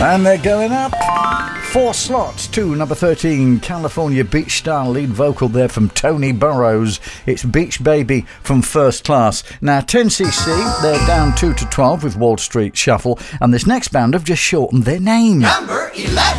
And they're going up 4 slots to number 13, California Beach Style, lead vocal there from Tony Burrows. It's Beach Baby from First Class. Now 10cc, they're down 2 to 12 with Wall Street Shuffle, and this next band have just shortened their name. Number 11.